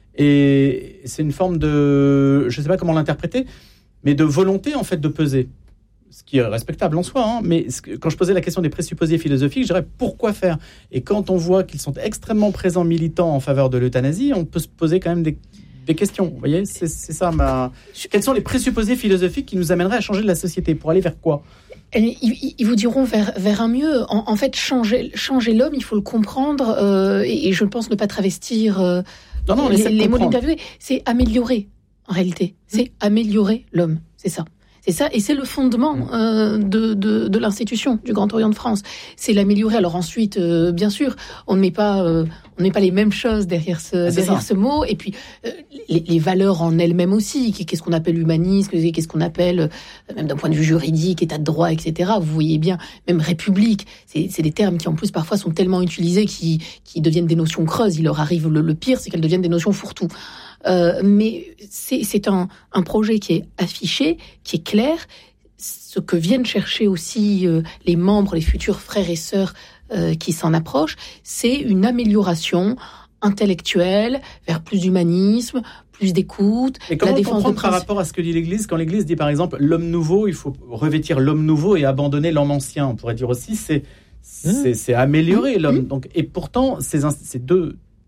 Et c'est une forme de, je ne sais pas comment l'interpréter, mais de volonté, en fait, de peser. Ce qui est respectable en soi, mais quand je posais la question des présupposés philosophiques, je dirais pourquoi faire ? Et quand on voit qu'ils sont extrêmement présents, militants en faveur de l'euthanasie, on peut se poser quand même des questions. Vous voyez, c'est ça Quels sont les présupposés philosophiques qui nous amèneraient à changer la société ? Pour aller vers quoi ? Ils vous diront vers un mieux. En fait, changer l'homme, il faut le comprendre, et je pense ne pas travestir les mots d'interview. C'est améliorer, en réalité. C'est améliorer l'homme, c'est ça. C'est ça, et c'est le fondement de l'institution du Grand Orient de France. C'est l'améliorer. Alors ensuite, bien sûr, on ne met pas les mêmes choses derrière ce mot. Et puis les valeurs en elles-mêmes aussi. Qu'est-ce qu'on appelle humanisme ? Qu'est-ce qu'on appelle, même d'un point de vue juridique, état de droit, etc. Vous voyez bien, même république. C'est des termes qui en plus parfois sont tellement utilisés qui deviennent des notions creuses. Il leur arrive le pire, c'est qu'elles deviennent des notions fourre-tout. Mais c'est un projet qui est affiché, qui est clair. Ce que viennent chercher aussi les membres, les futurs frères et sœurs qui s'en approchent, c'est une amélioration intellectuelle vers plus d'humanisme, plus d'écoute. Et comment on comprend par rapport à ce que dit l'Église, quand l'Église dit par exemple l'homme nouveau, il faut revêtir l'homme nouveau et abandonner l'homme ancien. On pourrait dire aussi c'est améliorer l'homme. Donc, et pourtant ces deux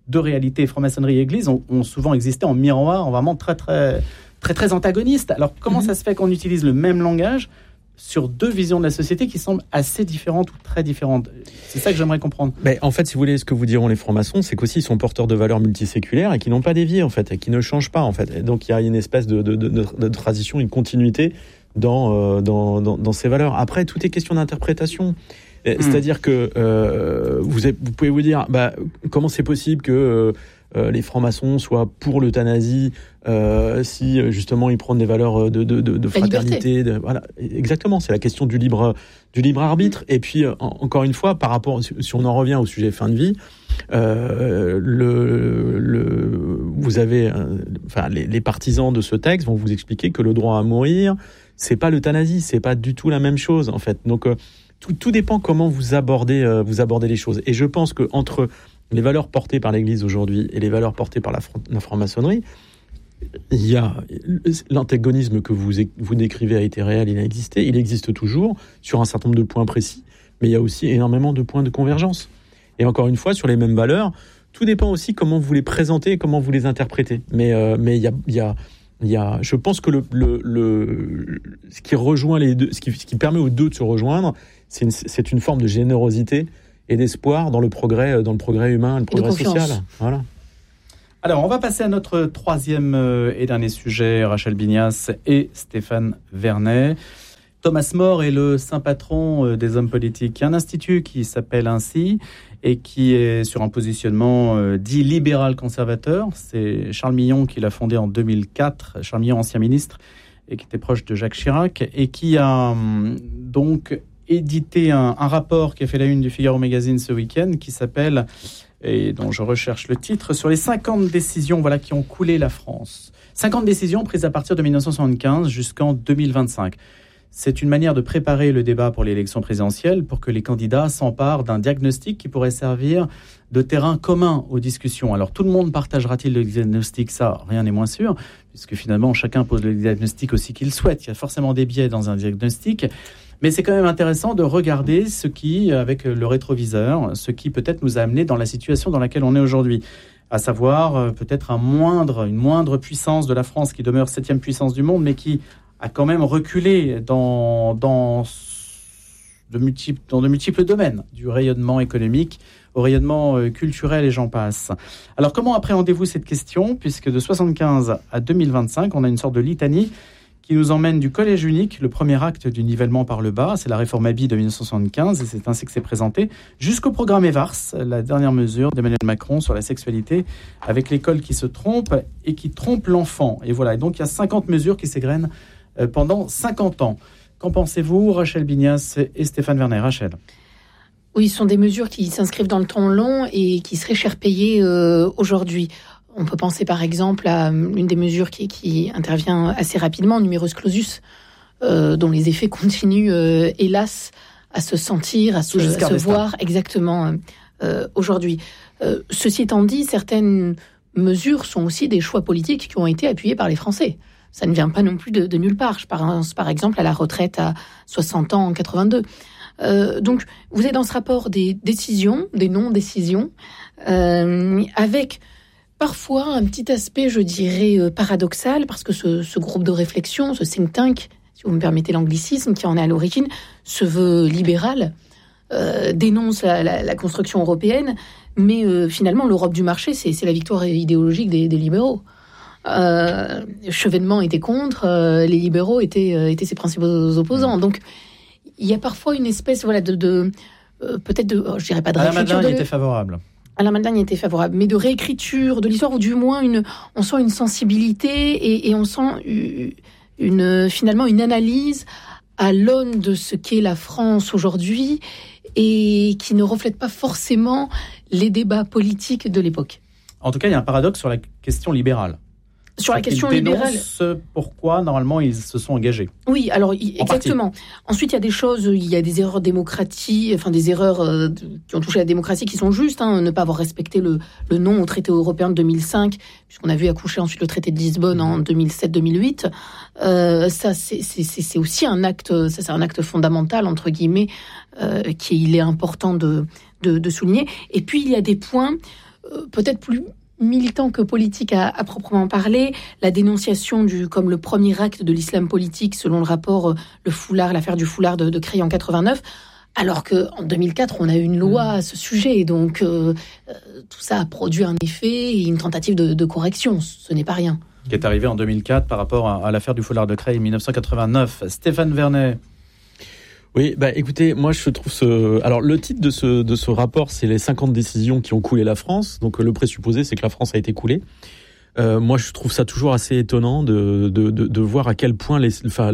deux réalités, franc-maçonnerie et Église, ont souvent existé en miroir, vraiment très antagonistes. Alors, comment ça se fait qu'on utilise le même langage sur deux visions de la société qui semblent assez différentes ou très différentes? C'est ça que j'aimerais comprendre. Mais en fait, si vous voulez, ce que vous diront les francs-maçons, c'est qu'aussi ils sont porteurs de valeurs multiséculaires et qui n'ont pas dévié, en fait, et qui ne changent pas, en fait. Et donc, il y a une espèce de tradition, une continuité dans ces valeurs. Après, tout est question d'interprétation. C'est-à-dire que vous pouvez vous dire, comment c'est possible que les francs-maçons soient pour l'euthanasie si justement ils prennent des valeurs de fraternité, voilà, exactement, c'est la question du libre arbitre. Et puis encore une fois, par rapport, si on en revient au sujet fin de vie, vous avez, les partisans de ce texte vont vous expliquer que le droit à mourir, c'est pas l'euthanasie, c'est pas du tout la même chose en fait. Donc tout dépend comment vous abordez les choses. Et je pense que entre les valeurs portées par l'Église aujourd'hui et les valeurs portées par la franc-maçonnerie, il y a l'antagonisme que vous décrivez a été réel, il a existé, il existe toujours sur un certain nombre de points précis, mais il y a aussi énormément de points de convergence. Et encore une fois, sur les mêmes valeurs, tout dépend aussi comment vous les présentez et comment vous les interprétez. Mais il y a je pense que ce qui rejoint les deux, ce qui permet aux deux de se rejoindre, c'est une forme de générosité et d'espoir dans le progrès humain, le progrès social. Voilà. Alors, on va passer à notre troisième et dernier sujet, Rachel Bignas et Stéphane Vernet. Thomas More est le saint patron des hommes politiques. Il y a un institut qui s'appelle ainsi et qui est sur un positionnement dit libéral-conservateur. C'est Charles Millon qui l'a fondé en 2004. Charles Millon, ancien ministre, et qui était proche de Jacques Chirac, et qui a donc édité un rapport qui a fait la une du Figaro Magazine ce week-end, qui s'appelle, et dont je recherche le titre, sur les 50 décisions qui ont coulé la France. 50 décisions prises à partir de 1975 jusqu'en 2025. C'est une manière de préparer le débat pour l'élection présidentielle pour que les candidats s'emparent d'un diagnostic qui pourrait servir de terrain commun aux discussions. Alors, tout le monde partagera-t-il le diagnostic? Ça, rien n'est moins sûr, puisque finalement, chacun pose le diagnostic aussi qu'il souhaite. Il y a forcément des biais dans un diagnostic. Mais c'est quand même intéressant de regarder ce qui, avec le rétroviseur, ce qui peut-être nous a amené dans la situation dans laquelle on est aujourd'hui. À savoir, peut-être une moindre puissance de la France qui demeure 7e puissance du monde, mais qui a quand même reculé dans de multiples domaines, du rayonnement économique au rayonnement culturel et j'en passe. Alors comment appréhendez-vous cette question, puisque de 1975 à 2025, on a une sorte de litanie qui nous emmène du collège unique, le premier acte du nivellement par le bas, c'est la réforme Haby de 1975, et c'est ainsi que c'est présenté, jusqu'au programme Evars, la dernière mesure d'Emmanuel Macron sur la sexualité, avec l'école qui se trompe et qui trompe l'enfant. Et voilà, et donc il y a 50 mesures qui s'égrènent pendant 50 ans. Qu'en pensez-vous, Rachel Bignas et Stéphane Vernet? Rachel? Oui, ce sont des mesures qui s'inscrivent dans le temps long et qui seraient cher payées aujourd'hui. On peut penser par exemple à une des mesures qui intervient assez rapidement, numerus clausus, dont les effets continuent, hélas, à se sentir, à se voir exactement aujourd'hui. Ceci étant dit, certaines mesures sont aussi des choix politiques qui ont été appuyés par les Français. Ça ne vient pas non plus de nulle part. Je pense par exemple à la retraite à 60 ans en 82. Donc, vous avez dans ce rapport des décisions, des non-décisions, avec parfois un petit aspect, je dirais, paradoxal, parce que ce groupe de réflexion, ce think tank, si vous me permettez l'anglicisme, qui en est à l'origine, se veut libéral, dénonce la construction européenne, mais finalement, l'Europe du marché, c'est la victoire idéologique des libéraux. Chevènement était contre, les libéraux étaient ses principaux opposants. Donc, il y a parfois une espèce peut-être je dirais pas de réécriture. Alain Madelin était favorable. Alain Madelin était favorable, mais de réécriture de l'histoire, ou du moins on sent une sensibilité et on sent finalement une analyse à l'aune de ce qu'est la France aujourd'hui et qui ne reflète pas forcément les débats politiques de l'époque. En tout cas, il y a un paradoxe sur la question libérale. Sur la question libérale. Pourquoi, normalement, ils se sont engagés. Oui, alors, exactement. Ensuite, il y a des choses, il y a des erreurs démocratiques, des erreurs qui ont touché la démocratie qui sont justes. Ne pas avoir respecté le non au traité européen de 2005, puisqu'on a vu accoucher ensuite le traité de Lisbonne en 2007-2008. Ça, c'est aussi un acte, c'est un acte fondamental, entre guillemets, qu'il est important de souligner. Et puis, il y a des points peut-être plus militant que politique à proprement parler, la dénonciation comme le premier acte de l'islam politique, selon le rapport l'affaire du foulard de Creil en 89, alors qu'en 2004, on a eu une loi à ce sujet, et donc tout ça a produit un effet et une tentative de correction, ce n'est pas rien. Qui est arrivé en 2004 par rapport à l'affaire du foulard de Creil en 1989. Stéphane Vernet. Oui, écoutez, moi je trouve alors le titre de ce rapport, c'est les 50 décisions qui ont coulé la France. Donc le présupposé, c'est que la France a été coulée. Moi je trouve ça toujours assez étonnant de voir à quel point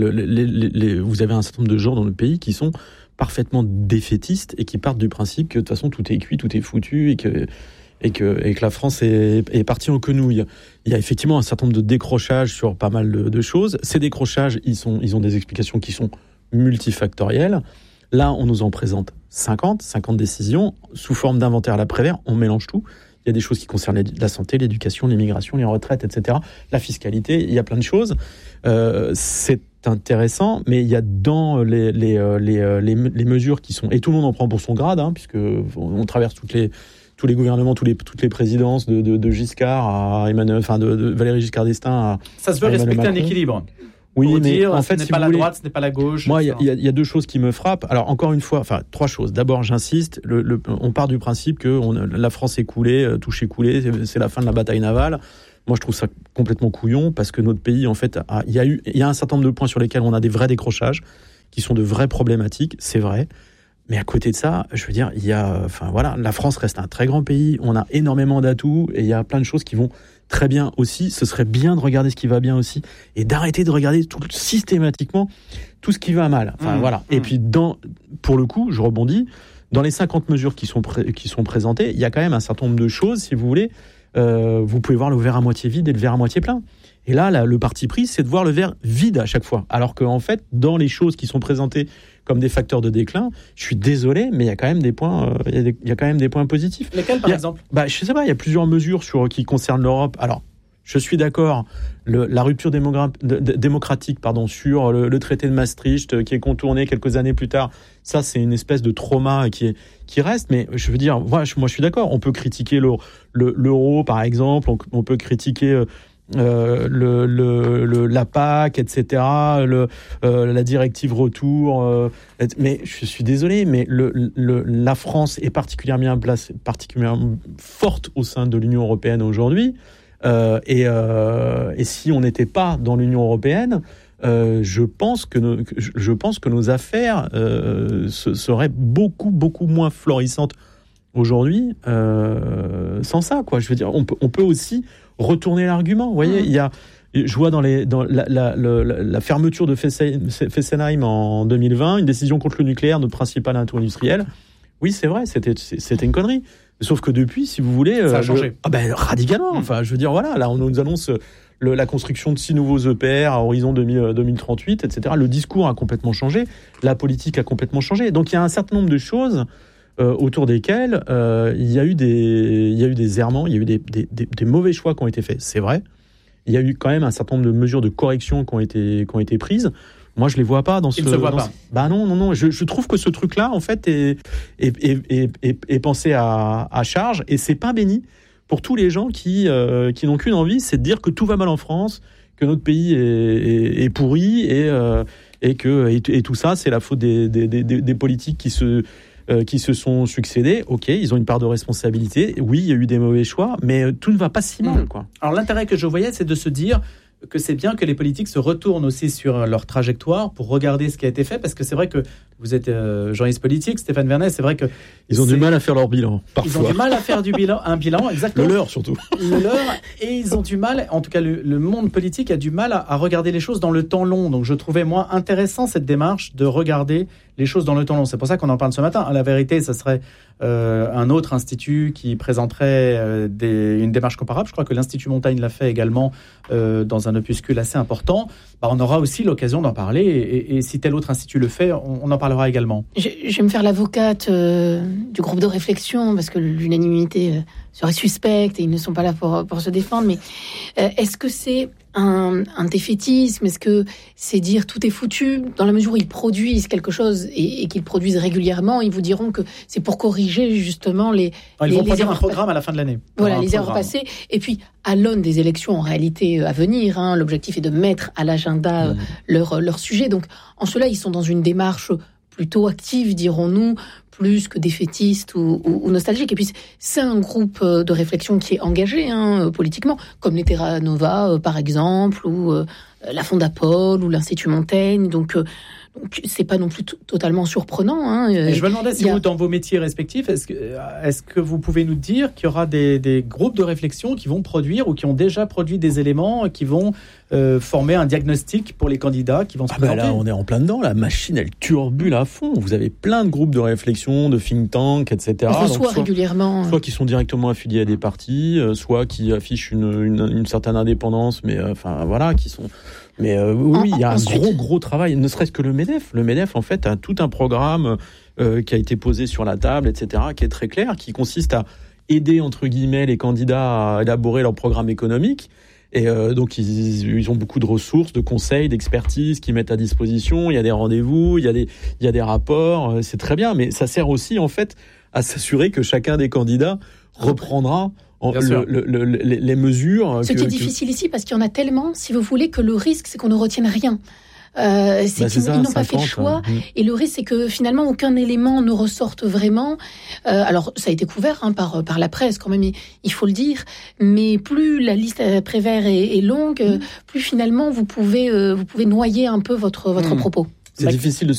vous avez un certain nombre de gens dans le pays qui sont parfaitement défaitistes et qui partent du principe que de toute façon tout est cuit, tout est foutu et que la France est partie en quenouille. Il y a effectivement un certain nombre de décrochages sur pas mal de choses. Ces décrochages, ils ont des explications qui sont multifactorielles. Là, on nous en présente 50 décisions sous forme d'inventaire à la Prévert. On mélange tout. Il y a des choses qui concernent la santé, l'éducation, l'immigration, les retraites, etc. La fiscalité, il y a plein de choses. C'est intéressant, mais il y a dans les mesures qui sont... Et tout le monde en prend pour son grade, puisque on traverse tous les gouvernements, toutes les présidences de Giscard à Emmanuel, de Valéry Giscard d'Estaing à... Ça se veut respecter un équilibre. Oui, pour mais dire, en fait, ce n'est pas la droite, ce n'est pas la gauche. Moi, il y a deux choses qui me frappent. Alors, encore une fois, trois choses. D'abord, j'insiste, on part du principe que la France est coulée, touche est coulée, c'est la fin de la bataille navale. Moi, je trouve ça complètement couillon, parce que notre pays, en fait, il y a un certain nombre de points sur lesquels on a des vrais décrochages, qui sont de vraies problématiques, c'est vrai. Mais à côté de ça, je veux dire, la France reste un très grand pays, on a énormément d'atouts, et il y a plein de choses qui vont très bien aussi. Ce serait bien de regarder ce qui va bien aussi, et d'arrêter de regarder systématiquement tout ce qui va mal. Et puis, pour le coup, je rebondis, dans les 50 mesures qui sont présentées, il y a quand même un certain nombre de choses, si vous voulez, vous pouvez voir le verre à moitié vide et le verre à moitié plein. Et là, le parti pris, c'est de voir le verre vide à chaque fois. Alors qu'en fait, dans les choses qui sont présentées comme des facteurs de déclin, je suis désolé, mais il y a quand même des points, il y a quand même des points positifs. Lesquels, par exemple ? Je sais pas, il y a plusieurs mesures qui concernent l'Europe. Alors, je suis d'accord, la rupture démocratique, sur le traité de Maastricht, qui est contourné quelques années plus tard, ça, c'est une espèce de trauma qui reste. Mais je veux dire, moi, je suis d'accord. On peut critiquer l'euro, par exemple. On peut critiquer la PAC, etc., la directive retour, mais je suis désolé, mais la France est particulièrement forte au sein de l'Union européenne aujourd'hui, et si on n'était pas dans l'Union européenne, je pense que nos affaires seraient beaucoup moins florissantes aujourd'hui sans ça, quoi. Je veux dire, on peut aussi retourner l'argument. Vous voyez, je vois dans la fermeture de Fessenheim en 2020, une décision contre le nucléaire, notre principal atout industriel. Oui, c'est vrai, c'était une connerie. Sauf que depuis, si vous voulez, ça a changé. Radicalement. Enfin, je veux dire, voilà, là, on nous annonce la construction de 6 nouveaux EPR à horizon 2038, etc. Le discours a complètement changé, la politique a complètement changé. Donc, il y a un certain nombre de choses autour desquelles il y a eu des errements, il y a eu des mauvais choix qui ont été faits, c'est vrai. Il y a eu quand même un certain nombre de mesures de correction qui ont été prises. Moi, je les vois pas dans ce. Il ne se voit pas. Non. Je trouve que ce truc-là, en fait, est pensé à charge, et c'est pain béni pour tous les gens qui n'ont qu'une envie, c'est de dire que tout va mal en France, que notre pays est pourri, et tout ça, c'est la faute des politiques qui se sont succédés. Ok, ils ont une part de responsabilité. Oui, il y a eu des mauvais choix, mais tout ne va pas si mal, quoi. Alors l'intérêt que je voyais, c'est de se dire que c'est bien que les politiques se retournent aussi sur leur trajectoire pour regarder ce qui a été fait, parce que c'est vrai que vous êtes journaliste politique, Stéphane Vernet, c'est vrai que ils ont du mal à faire leur bilan, parfois. Ils ont du mal à faire un bilan, exactement. Le leur, surtout. Le leur, et ils ont du mal, en tout cas le monde politique a du mal à regarder les choses dans le temps long. Donc je trouvais, moi, intéressant cette démarche de regarder les choses dans le temps long. C'est pour ça qu'on en parle ce matin. À la vérité, ça serait un autre institut qui présenterait une démarche comparable. Je crois que l'Institut Montaigne l'a fait également dans un opuscule assez important. On aura aussi l'occasion d'en parler, et si tel autre institut le fait, on en parlera également. Je vais me faire l'avocate du groupe de réflexion, parce que l'unanimité seraient suspects et ils ne sont pas là pour se défendre. Mais est-ce que c'est un défaitisme? Est-ce que c'est dire tout est foutu? Dans la mesure où ils produisent quelque chose et qu'ils produisent régulièrement, ils vous diront que c'est pour corriger justement ils vont produire un programme à la fin de l'année. Voilà, les erreurs passées. Et puis, à l'aune des élections en réalité à venir, l'objectif est de mettre à l'agenda leur sujet. Donc, en cela, ils sont dans une démarche plutôt active, dirons-nous, plus que défaitiste ou nostalgique. Et puis, c'est un groupe de réflexion qui est engagé politiquement, comme les Terra Nova, par exemple, ou la Fondapol, ou l'Institut Montaigne. Donc c'est pas non plus totalement surprenant. Et je me demandais si vous, dans vos métiers respectifs, est-ce que vous pouvez nous dire qu'il y aura des groupes de réflexion qui vont produire ou qui ont déjà produit des éléments qui vont former un diagnostic pour les candidats qui vont se présenter? Là, on est en plein dedans. La machine, elle turbule à fond. Vous avez plein de groupes de réflexion, de think tank, etc. On reçoit régulièrement. Soit qui sont directement affiliés à des partis, soit qui affichent une certaine indépendance, mais voilà, qui sont... Mais oui, il y a un gros travail, ne serait-ce que le MEDEF. Le MEDEF, en fait, a tout un programme qui a été posé sur la table, etc., qui est très clair, qui consiste à aider, entre guillemets, les candidats à élaborer leur programme économique. Et donc, ils ont beaucoup de ressources, de conseils, d'expertise qu'ils mettent à disposition. Il y a des rendez-vous, il y a des rapports, c'est très bien. Mais ça sert aussi, en fait, à s'assurer que chacun des candidats reprendra les mesures. Ce qui est difficile ici, parce qu'il y en a tellement, si vous voulez, que le risque, c'est qu'on ne retienne rien. Ils n'ont pas fait de choix, et le risque, c'est que finalement, aucun élément ne ressorte vraiment. Alors, ça a été couvert par la presse, quand même, il faut le dire, mais plus la liste Prévert est longue, plus finalement, vous pouvez noyer un peu votre propos. C'est difficile de